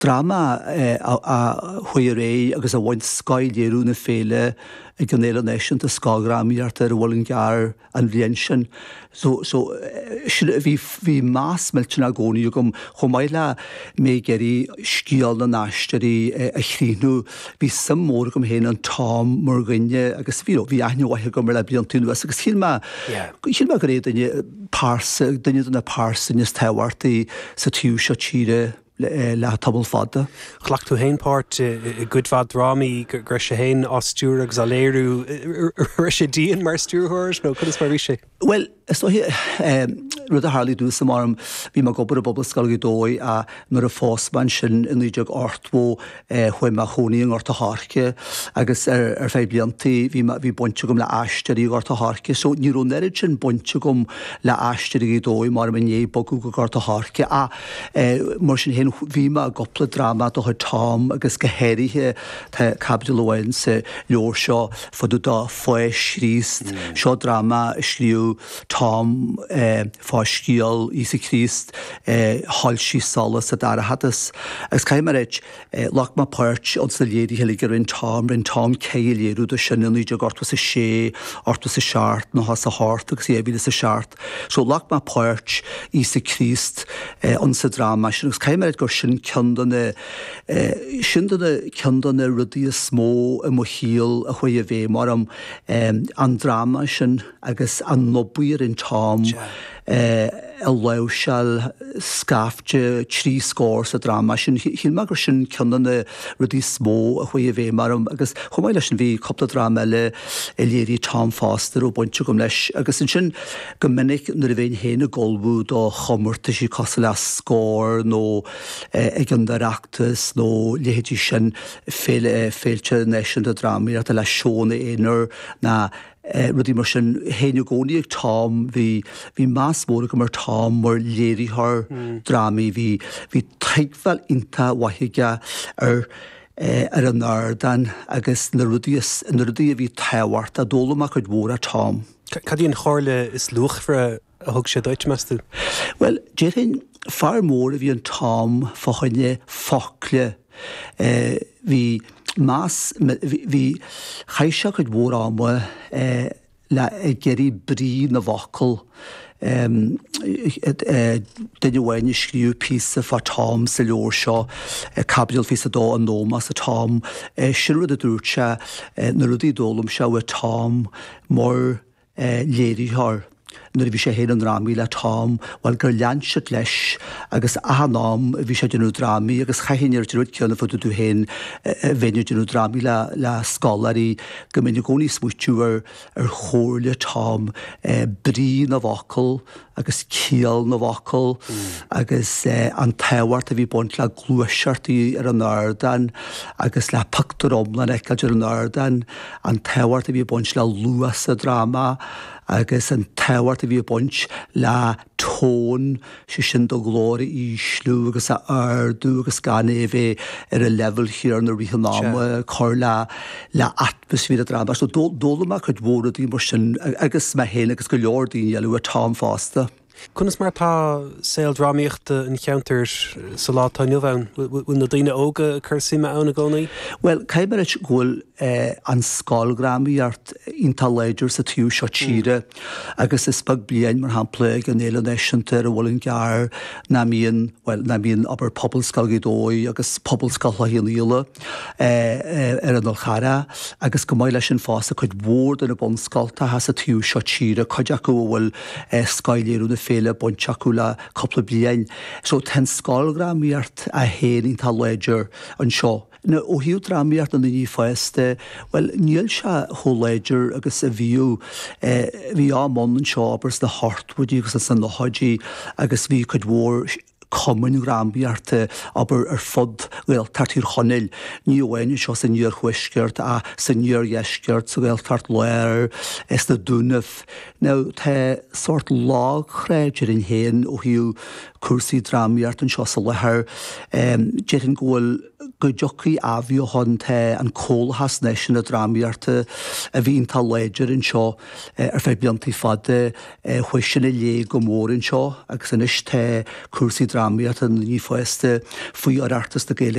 drama a chuir é agus a bhaint scailléirú na féile I gnéile nation a scágramíart bhfuiln gear an bhliain sin. So bhí más miltin a gcónaí gom chomáile mé geirí scial na náisteí a chrínú bhí sam mór gom héana an tám mar gine agus bhí aithne waithe gom mar le blion túnú agus chinma go réad duine na pársa níos tehairtaí sa tú seo tíre le tabal fada. Chlach tú hain páirt I gudfad rámaí gur sé hain as stúr agus a léirú sé díon mar stúrthairs nó chud is mar bhí sé? Well, so rud a hálí dús sem marm bhí mar gobar a bobbal scailgí dói a nar a fósban sin in idir ortmó chuim a choníon orta hárce agus fé bliantaí bhí bonte gom le aisteí orta hárce, so ní nerid sin bonte gom le aisteí dói mar man é bogú go orta hárce a mar sin hen bhí a gopla drama do chu tám agus go héirithe tá Capital Owen sa leor seo fodú dá foies sríst seo drama sliú tám fáscial Isa Christ hallsí salas a dar a hadas agus caiimar lach má páirt od sa léirí heiligar rin tám céiléirú do sin in idir ortwa sa sé, ortwa sa seart nó has a hart agus éhíle sa seart. So lach má páirt Isa Christ an sa drama sin agus caiimar gur sin ceandanna rudí a smó a mo híal a chuir a bhé mar an drama sin agus an nobúir in tám a leisel scafte trí scór sa drama sin híl me gur sin ceandanna rudí smó a chuir a bhé mar agus chomáile sin bhí coppla drama le léirí tám fástar ó bonte gom leis agus sin go minic nuair a bhéin héna golbú do chomurta sí cos le scór nó ag an darachtas nó léhétí sin féilte nation a drama a le seóna éonar na rudí mar sin héine gcónaí ag tám hí más mór go mar tám mar léirithar drámaí hí teagmhil inta waithige ar an náirdan agus na rudí a bhí tehabhart a dólamach chud mór a tám. Cadíon chorla is luachfra a thug sé dóit meas tú? Well, déirhin far mór a bhí an tám fáinne fácle hí más hí chaise chud mór áma le geirí brí na bhacail duine bhhaine scríú písa fá tám sa leor seo Capital fi dó an nóma sa tám sin rud a dúirte na rudí dólam seo a tám mór léirithar. Nuair bhí sé héad an rámaí le tám bhil gur leanse leis agus ahanám bhí sé denú drámaí agus chaithíar dúid ceanna fud tú héin bhéine denú drámaí le scalarí go minic gcónaí smúitiúar ar chóirle tám brí na bhacail agus cíal na bhacail agus an tehabhart a bhí buint le glúiseartaí ar an náirdan agus le pactaromlan eiceil ar an náirdan an tehabhart a bhí buint le luas a drama agus an tehabhart a bhí buint le tón sé sin do glóir íslú agus a ardú agus gan éhé ar a level hir na ríhannáma chur le atmosfér a drama. So dólamach chud mór í mar sin agus me héna agus go leor daoine eilú a tám fásta. Cunas mar tá saoil drámaíochta an cheantar sa látá nuamhain, bhfuil na daoine óga chusaime anna gcónaí? Well, caiimar ghfuil an scáilgramíart ionta léidir sa tú seo tíre agus is spag bliain mar hampla an éile neisianta a bhfuiln gear na míon aber pobl scailgí dói agus pobl scailtha híile ar an chara agus go maiile sin fása chud mór in a bon scailta has sa tú seo tíre chuideach go bhfuil scailléirú na féile bonteachú le coppla bliain. So ten scáilgramíart a héin tá léidir an seo. Na ó hiú drámaíart an ní fáiste, well, níl se hóléidir agus a bhíú bhí ámón an seábars na hartwoodí agus san láidí agus bhí chud mór common grambiarte aber fod wel tartir chonel ní bhhaine seo san níor chuisceart a san níor jeisceart so bhfuil tart léir is na dúnamh. Now tá sort lá chréidir in héin ó hiú cuasaí drámaíart an seo sa lethir déan ghfuil go jocaí ahío hon te an cólhas neis na ddraíarta a bhíon tal léidir in seo fé beantí fada chuisisin lé go mór in seo agus inis te cuasaí ddraíarta ní foiiste faoi ar artas na Gaeilge